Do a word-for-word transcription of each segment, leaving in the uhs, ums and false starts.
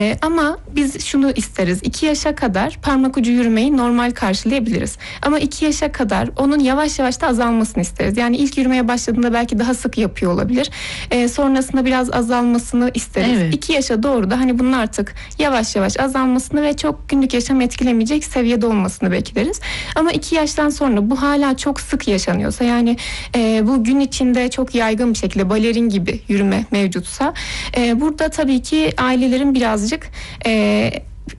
Ee, ama biz şunu isteriz. iki yaşa kadar parmak ucu yürümeyi normal karşılayabiliriz. Ama iki yaşa kadar onun yavaş yavaş da azalmasını isteriz. Yani ilk yürümeye başladığında belki daha sık yapıyor olabilir. Ee, sonrasında biraz azalmasını isteriz. Evet. iki yaşa doğru da hani bunun artık yavaş yavaş azalmasını ve çok günlük yaşamı etkilemeyecek seviyede olmasını bekleriz. Ama iki yaştan sonra bu hala çok sık yaşanıyorsa, yani e, bu gün içinde çok yaygın bir şekilde balerin gibi yürüme mevcutsa, e, burada tabii ki ailelerin birazcık e,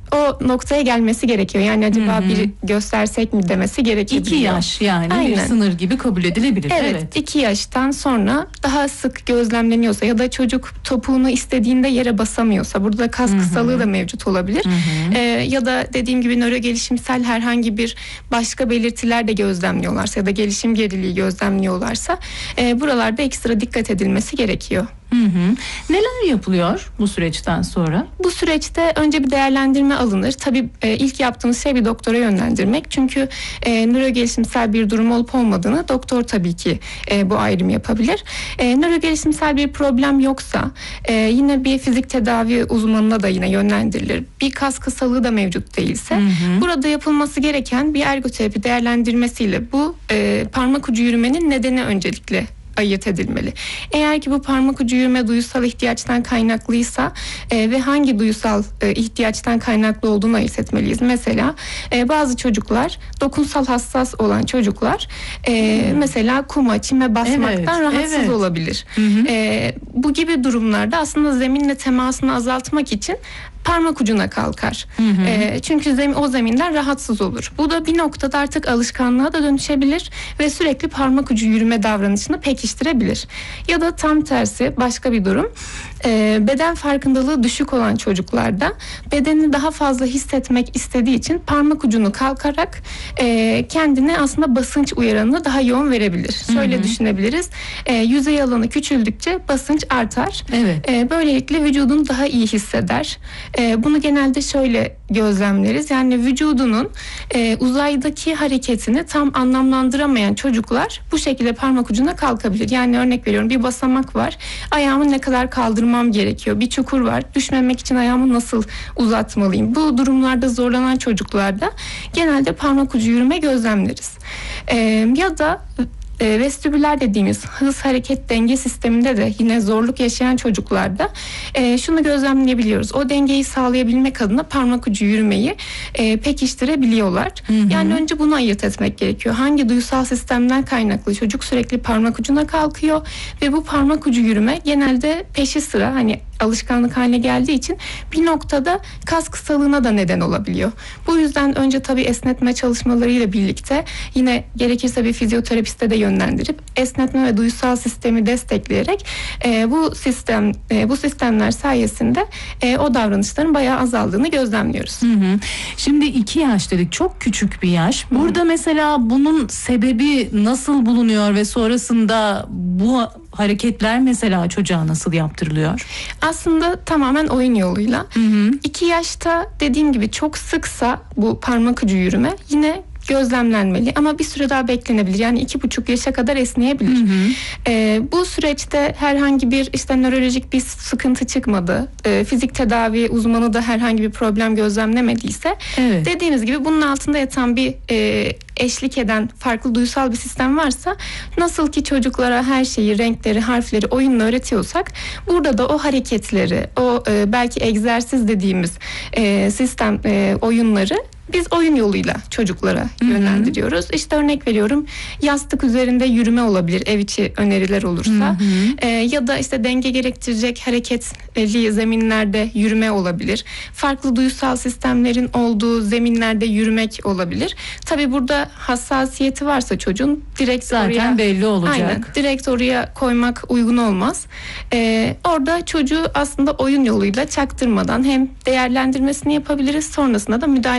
o noktaya gelmesi gerekiyor. Yani acaba Hı hı. bir göstersek mi demesi gerekebiliyor. İki yaş yani Aynen. bir sınır gibi kabul edilebilir. Evet, Evet. iki yaştan sonra daha sık gözlemleniyorsa ya da çocuk topuğunu istediğinde yere basamıyorsa, burada kas Hı hı. kısalığı da mevcut olabilir. Hı hı. Ee, ya da dediğim gibi nörogelişimsel herhangi bir başka belirtiler de gözlemliyorlarsa ya da gelişim geriliği gözlemliyorlarsa e, buralarda ekstra dikkat edilmesi gerekiyor. Hı hı. Neler yapılıyor bu süreçten sonra? Bu süreçte önce bir değerlendirme alınır. Tabii e, ilk yaptığımız şey bir doktora yönlendirmek. Çünkü e, nörogelişimsel bir durum olup olmadığını doktor tabii ki e, bu ayrımı yapabilir. E, nörogelişimsel bir problem yoksa e, yine bir fizik tedavi uzmanına da yine yönlendirilir. Bir kas kısalığı da mevcut değilse, Hı hı. burada yapılması gereken bir ergoterapi değerlendirmesiyle bu e, parmak ucu yürümenin nedeni öncelikle ayırt edilmeli. Eğer ki bu parmak ucu yürüme duysal ihtiyaçtan kaynaklıysa e, ve hangi duysal e, ihtiyaçtan kaynaklı olduğunu ayırt etmeliyiz. Mesela e, bazı çocuklar, dokunsal hassas olan çocuklar e, hmm. mesela kuma, çime basmaktan evet, rahatsız evet. olabilir. Hı hı. E, bu gibi durumlarda aslında zeminle temasını azaltmak için parmak ucuna kalkar. Hı hı. E, çünkü zemin, o zeminden rahatsız olur. Bu da bir noktada artık alışkanlığa da dönüşebilir ve sürekli parmak ucu yürüme davranışını pekiştirebilir. Ya da tam tersi başka bir durum. E, beden farkındalığı düşük olan çocuklarda bedenini daha fazla hissetmek istediği için parmak ucunu kalkarak e, kendine aslında basınç uyaranını daha yoğun verebilir. Hı hı. Şöyle düşünebiliriz. E, yüzey alanı küçüldükçe basınç artar. Evet. E, böylelikle vücudunu daha iyi hisseder. E, bunu genelde şöyle gözlemleriz. Yani vücudunun e, uzaydaki hareketini tam anlamlandıramayan çocuklar bu şekilde parmak ucuna kalkabilir. Yani örnek veriyorum, bir basamak var. Ayağımı ne kadar kaldırmam gerekiyor? Bir çukur var. Düşmemek için ayağımı nasıl uzatmalıyım? Bu durumlarda zorlanan çocuklarda genelde parmak ucu yürüme gözlemleriz. E, ya da E, vestibüler dediğimiz hız hareket denge sisteminde de yine zorluk yaşayan çocuklarda e, şunu gözlemleyebiliyoruz. O dengeyi sağlayabilmek adına parmak ucu yürümeyi e, pekiştirebiliyorlar. Hı hı. Yani önce bunu ayırt etmek gerekiyor. Hangi duysal sistemden kaynaklı çocuk sürekli parmak ucuna kalkıyor ve bu parmak ucu yürüme genelde peşi sıra, hani alışkanlık haline geldiği için bir noktada kas kısalığına da neden olabiliyor. Bu yüzden önce tabii esnetme çalışmalarıyla birlikte yine gerekirse bir fizyoterapiste de yönlendirip esnetme ve duysal sistemi destekleyerek e, bu sistem e, bu sistemler sayesinde e, o davranışların bayağı azaldığını gözlemliyoruz. Hı hı. Şimdi iki yaş dedik, çok küçük bir yaş. Burada hı. mesela bunun sebebi nasıl bulunuyor ve sonrasında bu hareketler mesela çocuğa nasıl yaptırılıyor? Aslında tamamen oyun yoluyla. Hı hı. iki yaşta dediğim gibi çok sıksa bu parmak ucu yürüme yine gözlemlenmeli ama bir süre daha beklenebilir. Yani iki buçuk yaşa kadar esneyebilir. Hı hı. Ee, bu süreçte herhangi bir işte nörolojik bir sıkıntı çıkmadı. Ee, fizik tedavi uzmanı da herhangi bir problem gözlemlemediyse, evet, dediğimiz gibi bunun altında yatan bir e, eşlik eden farklı duysal bir sistem varsa, nasıl ki çocuklara her şeyi, renkleri, harfleri oyunla öğretiyorsak, burada da o hareketleri, o e, belki egzersiz dediğimiz e, sistem e, oyunları biz oyun yoluyla çocuklara Hı-hı. yönlendiriyoruz. İşte örnek veriyorum, yastık üzerinde yürüme olabilir, ev içi öneriler olursa. Ee, ya da işte denge gerektirecek hareketli zeminlerde yürüme olabilir. Farklı duysal sistemlerin olduğu zeminlerde yürümek olabilir. Tabii burada hassasiyeti varsa çocuğun direkt zaten oraya, belli olacak. Aynen, direkt oraya koymak uygun olmaz. Ee, orada çocuğu aslında oyun yoluyla çaktırmadan hem değerlendirmesini yapabiliriz, sonrasında da müdahale planı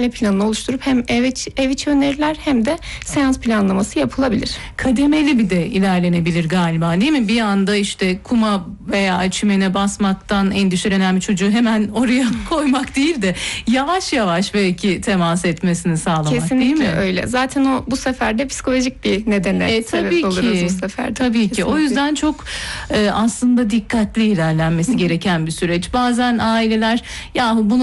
planı oluşturup hem ev içi, ev içi öneriler hem de seans planlaması yapılabilir. Kademeli bir de ilerlenebilir galiba, değil mi? Bir anda işte kuma veya çimene basmaktan endişelenen bir çocuğu hemen oraya koymak değil de yavaş yavaş belki temas etmesini sağlamak, Kesinlikle değil mi? öyle. Zaten o bu sefer de psikolojik bir nedene E, sebep tabii oluruz ki. bu sefer de. Tabii ki. Kesinlikle. O yüzden çok e, aslında dikkatli ilerlenmesi gereken bir süreç. Bazen aileler yahu bunu